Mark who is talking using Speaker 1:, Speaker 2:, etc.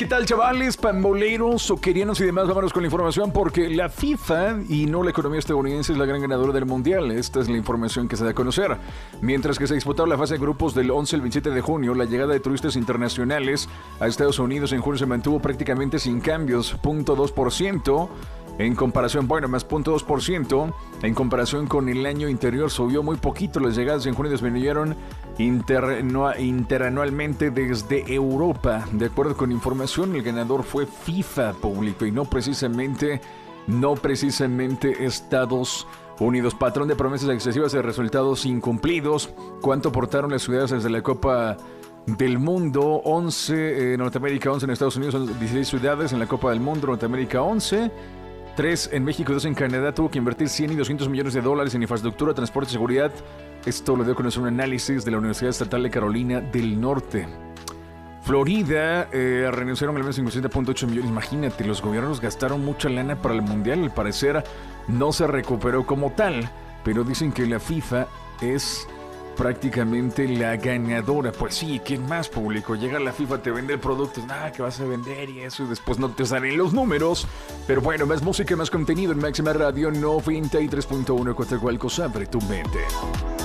Speaker 1: ¿qué tal, chavales, pamboleros, soquerianos y demás? Vámonos con la información porque la FIFA y no la economía estadounidense es la gran ganadora del mundial. Esta es la información que se da a conocer. Mientras que se disputaba la fase de grupos del 11 al 27 de junio, la llegada de turistas internacionales a Estados Unidos en junio se mantuvo prácticamente sin cambios, 0.2%. En comparación, más 0.2%, en comparación con el año anterior subió muy poquito. Las llegadas en junio disminuyeron interanualmente desde Europa. De acuerdo con información, el ganador fue FIFA público y no precisamente Estados Unidos. Patrón de promesas excesivas y resultados incumplidos. ¿Cuánto aportaron las ciudades desde la Copa del Mundo? 11 en Norteamérica, 11 en Estados Unidos, son 16 ciudades en la Copa del Mundo. Norteamérica 11, 3 en México, 2 en Canadá. Tuvo que invertir 100 y 200 millones de dólares en infraestructura, transporte y seguridad. Esto lo dio a conocer un análisis de la Universidad Estatal de Carolina del Norte. Florida renunciaron al menos 57.8 millones. Imagínate, los gobiernos gastaron mucha lana para el mundial. Al parecer no se recuperó como tal, pero dicen que la FIFA es prácticamente la ganadora. Pues sí, ¿quién más, público? Llega la FIFA, te vende el producto, nada que vas a vender y eso, y después no te salen los números. Pero bueno, más música, más contenido en Máxima Radio 93.1, cualquier cosa abre tu mente.